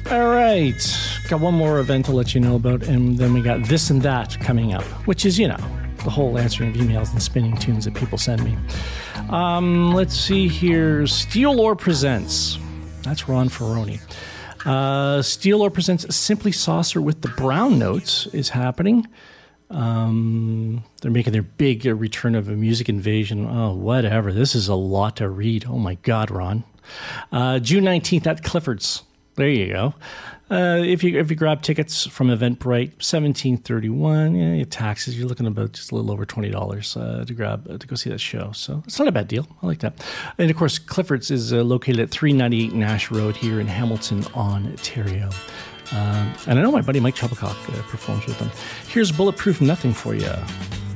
All right. Got one more event to let you know about, and then we got this and that coming up, which is, the whole answering of emails and spinning tunes that people send me. Let's see here. Steel Lore Presents. That's Ron Ferroni. Steel Lore Presents Simply Saucer with the Brown Notes is happening. They're making their big return of a music invasion. Oh, whatever. This is a lot to read. Oh, my God, Ron. June 19th at Clifford's. There you go. If you grab tickets from Eventbrite, $17.31. Yeah, taxes, you're looking about just a little over $20 to go see that show. So it's not a bad deal. I like that. And of course, Clifford's is located at 398 Nash Road here in Hamilton, Ontario. And I know my buddy Mike Chubbucock performs with them. Here's Bulletproof Nothing for you.